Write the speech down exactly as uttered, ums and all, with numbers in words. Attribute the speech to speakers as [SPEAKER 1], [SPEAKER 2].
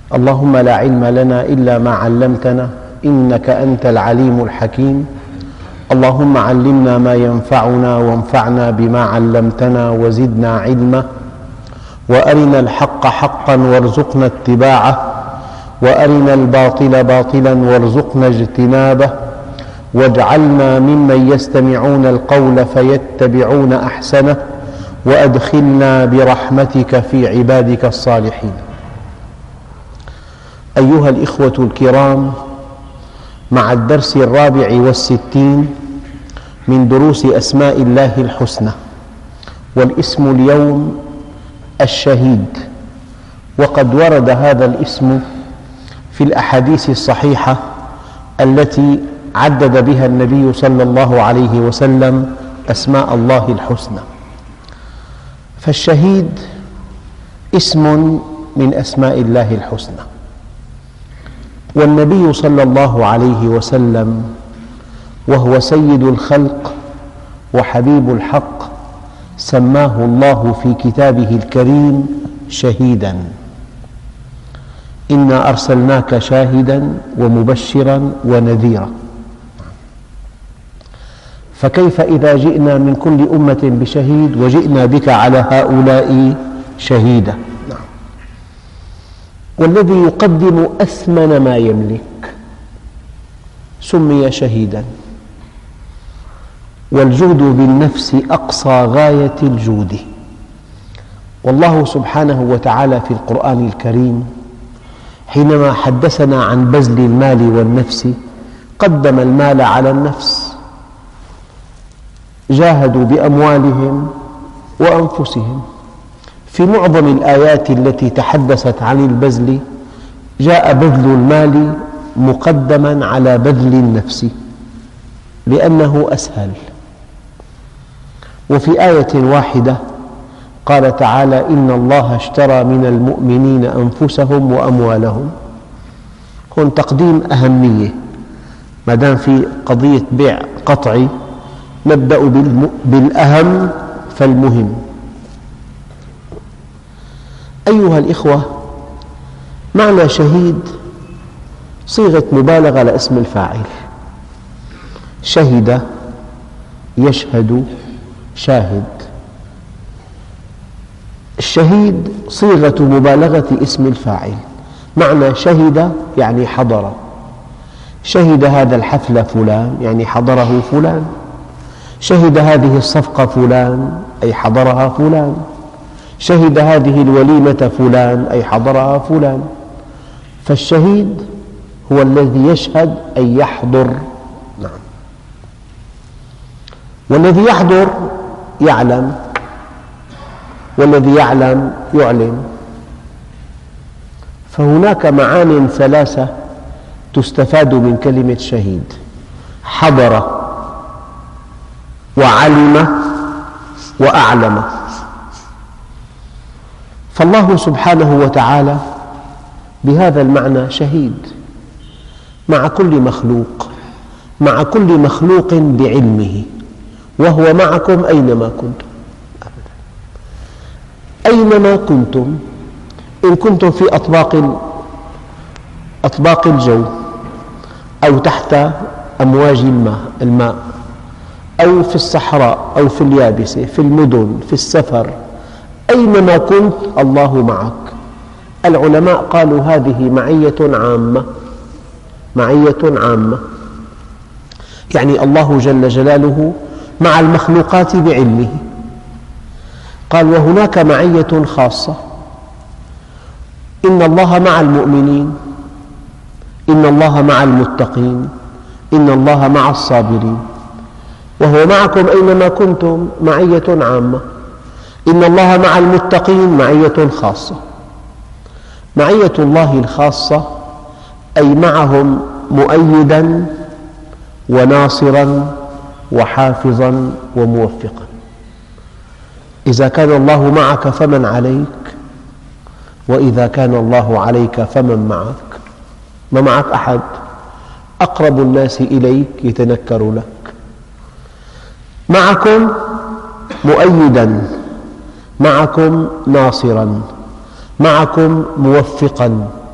[SPEAKER 1] اللهم لا علم لنا إلا ما علمتنا إنك أنت العليم الحكيم. اللهم علمنا ما ينفعنا وانفعنا بما علمتنا وزدنا علما، وأرنا الحق حقا وارزقنا اتباعه، وأرنا الباطل باطلا وارزقنا اجتنابه، واجعلنا ممن يستمعون القول فيتبعون أحسنه، وأدخلنا برحمتك في عبادك الصالحين. أيها الإخوة الكرام، مع الدرس الرابع والستين من دروس أسماء الله الحسنى، والاسم اليوم الشهيد. وقد ورد هذا الاسم في الأحاديث الصحيحة التي عدد بها النبي صلى الله عليه وسلم أسماء الله الحسنى. فالشهيد اسم من أسماء الله الحسنى، والنبي صلى الله عليه وسلم وهو سيد الخلق وحبيب الحق سماه الله في كتابه الكريم شهيداً. إنا أرسلناك شاهداً ومبشراً ونذيراً. فكيف إذا جئنا من كل أمة بشهيد وجئنا بك على هؤلاء شهيداً؟ والذي يقدم أثمن ما يملك سمي شهيداً. والجود بالنفس أقصى غاية الجود. والله سبحانه وتعالى في القرآن الكريم حينما حدثنا عن بذل المال والنفس قدم المال على النفس. جاهدوا بأموالهم وأنفسهم. في معظم الآيات التي تحدثت عن البذل جاء بذل المال مقدما على بذل النفس لأنه أسهل. وفي آية واحدة قال تعالى: إن الله اشترى من المؤمنين أنفسهم وأموالهم. هون تقديم أهمية، ما دام في قضية بيع قطعي نبدأ بالأهم فالمهم. أيها الإخوة، معنى شهيد صيغة مبالغة لاسم الفاعل. شهد، يشهد، شاهد. الشهيد صيغة مبالغة اسم الفاعل. معنى شهد يعني حضر. شهد هذا الحفل فلان يعني حضره فلان. شهد هذه الصفقة فلان أي حضرها فلان. شهد هذه الوليمة فلان أي حضرها فلان. فالشهيد هو الذي يشهد أي يحضر. نعم. والذي يحضر يعلم، والذي يعلم يعلم. فهناك معان ثلاثة تستفاد من كلمة شهيد: حضر، وعلم، وأعلم. فالله سبحانه وتعالى بهذا المعنى شهيد مع كل مخلوق، مع كل مخلوق بعلمه، وهو معكم أينما كنتم. أينما كنتم، إن كنتم في أطباق أطباق الجو، أو تحت أمواج الماء الماء أو في الصحراء أو في اليابسة، في المدن، في السفر، أينما كنت الله معك. العلماء قالوا هذه معية عامة، معية عامة، يعني الله جل جلاله مع المخلوقات بعلمه. قال: وهناك معية خاصة، إن الله مع المؤمنين، إن الله مع المتقين، إن الله مع الصابرين. وهو معكم أينما كنتم معية عامة. إن الله مع المتقين معية خاصة. معية الله الخاصة أي معهم مؤيداً وناصراً وحافظاً وموفقاً. إذا كان الله معك فمن عليك، وإذا كان الله عليك فمن معك. ما معك أحد، أقرب الناس إليك يتنكر لك. معكم مؤيداً، معكم ناصراً، معكم موفقاً،